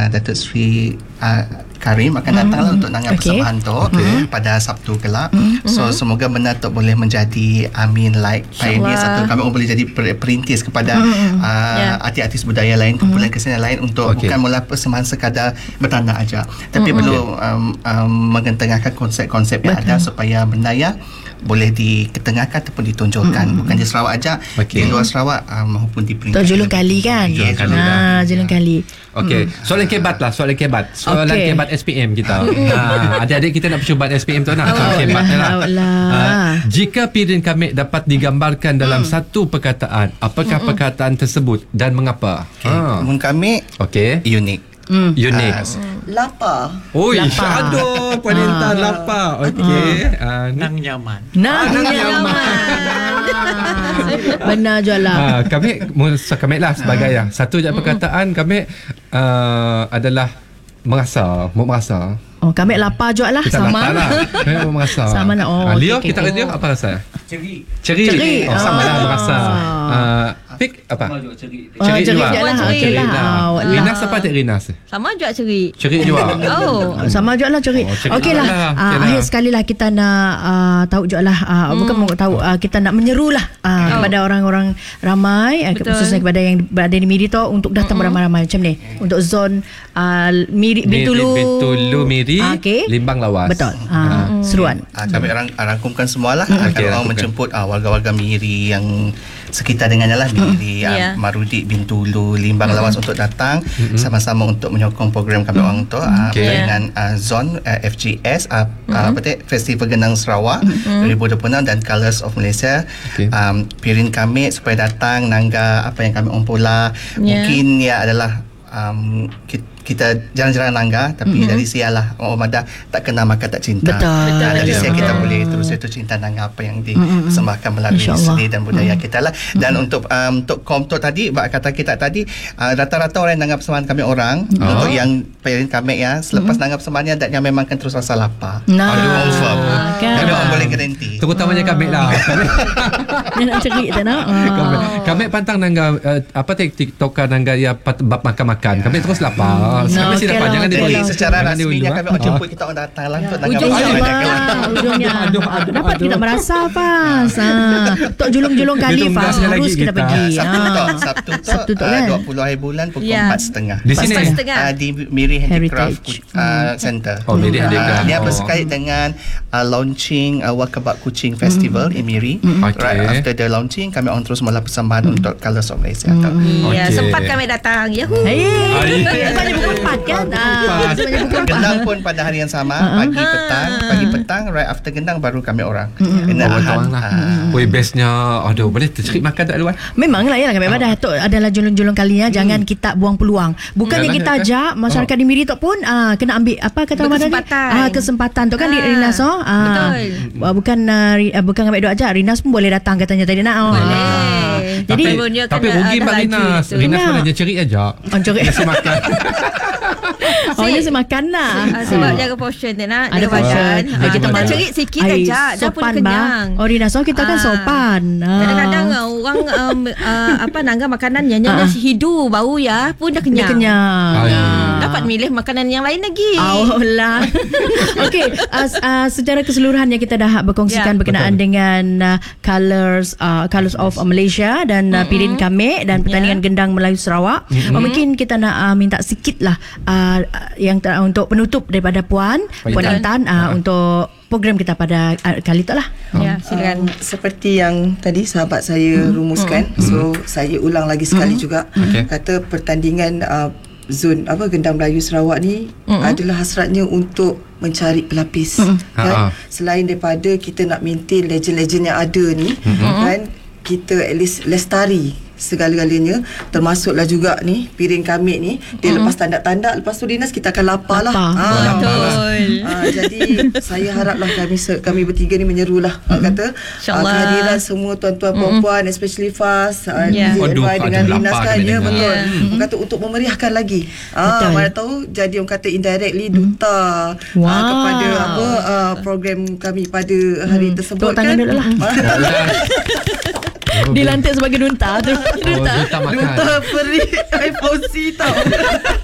Datuk Sri Karim akan datanglah untuk nanggap persembahan tu pada Sabtu kelak. So semoga benar tu boleh menjadi like pioneer satu, kami boleh jadi perintis kepada artis budaya lain, kumpulan kesenian lain untuk bukan mula persembahan sekadar bertandak aja, tapi perlu mengentengahkan konsep-konsep yang ada supaya bendaya boleh diketengahkan ataupun ditonjolkan, bukan di Sarawak aja, di luar Sarawak maupun di peringkat julung kali kan. Julung kali. Okey, soalan kebat kebat SPM kita. Adik-adik kita nak percubaan SPM tu nak. Kebat lah. Jika pirin kami dapat digambarkan dalam satu perkataan, apakah perkataan tersebut dan mengapa? Mun kami unik. Unik. Lapar. Oi, aduh, wanita lapar. Okey. Nang nyaman. Benar je lah. Kami lah sebagai satu je perkataan kami adalah merasa. Kami lapar juga lah. Kita sama lah. Kami merasa. Sama lah. Leo, kita Leo apa rasa? Ceri. Sama lah merasa. Pik apa? Ceri juga. Rinas apa tak Rinas? Sama juga ceri. Ceri juga. Sama juga lah ceri. Okey lah. Akhir sekali lah kita nak tahu juga lah. Bukan mau tahu, kita nak menyeru lah kepada orang-orang ramai, khususnya kepada yang berada di Miri tu untuk datang beramai-ramai macam ni. Untuk zon Miri, Bintulu, Miri, Limbang Lawas. Betul. Seruan. Kami rangkumkan semualah. Kalau orang menjemput warga-warga Miri yang sekitar dengannya lah, Miri, Marudi, Bintulu, Limbang Lawas untuk datang sama-sama untuk menyokong program kami orang tu dengan zon FGS Festival Gendang Sarawak 2026 dan Colours of Malaysia. Pirin kami supaya datang nangga apa yang kami ompola. Mungkin adalah kita jarang-jarang nangga, tapi dari sialah orang Madah tak kenal maka tak cinta. Betul. Dari sial kita boleh terus itu cinta nangga apa yang dipersembahkan melalui seni dan budaya kita lah. Dan untuk komtok tadi, kata kita tadi, rata-rata orang yang nangga persembahan kami orang, untuk yang parent kami selepas nangga persembahannya datanya memang akan terus rasa lapar. Confirm. Memang boleh garanti. Terutamanya kami lah. Dia nak cerit tak nak? Kami pantang nangga TikToker nangga bab makan-makan. Kami terus lapar. Kami sih dapat. Jangan diberi. Secara rasminya kami jemput kita orang datang lah untuk nangga ujungnya. Dapat kita merasa Fas. Tok julung-julung kali Fas harus kita pergi. Sabtu tu kan 20 hari bulan pukul 4.30 di sini di Miri Handicraft Center. Miri Handicraft. Dia berkait dengan launching Wakabak Kuching Festival di Miri. Right after the launching, kami orang terus mula persembahan untuk Colours of Malaysia. Sempat kami datang. Yahoo. Banyak pukul 4 kan? Gendang pun pada hari yang sama, pagi petang right after gendang baru kami orang. Woi, bestnya. Aduh, boleh tercerit makan tak luar? Memanglah ya, kami Datuk adalah julung-julung kalinya. Jangan kita buang peluang. Bukannya kita ajak masyarakat di Miri tu pun kena ambil apa kata orang tadi? Kesempatan tu kan di Rinas. Bukan ambil duk ajak. Rinas pun boleh datang katanya tadi nak. Boleh. Jadi tapi rugi Mbak Rinas. Rinas pun hanya cerit aja. Nasi makan. Dia semakan lah. Sebab jaga portion dia nak. Ada portion. Kita cerit sikit aja. Dah pun kenyang. Rinas kita kan sopan. Kadang-kadang orang nangga makanan yang nasi hidu bau pun dah kenyang. Dapat milih makanan yang lain lagi. Lah. Okey, secara keseluruhannya kita dah berkongsikan berkenaan dengan Colours of Malaysia dan Pirin Kami dan pertandingan gendang Melayu Sarawak. Mungkin kita nak minta sikit lah yang untuk penutup daripada Puan Intan untuk program kita pada kali tu lah. Silakan. Seperti yang tadi sahabat saya rumuskan, so saya ulang lagi sekali juga. Kata pertandingan zon gendang Melayu Sarawak ni adalah hasratnya untuk mencari pelapis kan? Selain daripada kita nak maintain legend-legend yang ada ni kan, kita at least lestari segala-galanya, termasuklah juga ni Pirin Kami ni dia lepas tandak-tandak, lepas tu Dinas kita akan lapar lah. Betul. Jadi saya haraplah kami bertiga ni menyerulah kata kehadiran semua tuan-tuan puan-puan, especially Fas dengan Dinas kan, betul. Kata untuk memeriahkan lagi. Mana tahu jadi orang kata indirectly duta kepada program kami pada hari tersebut kan. Dilantik sebagai duta tu. Duta Duta peri FOC tau.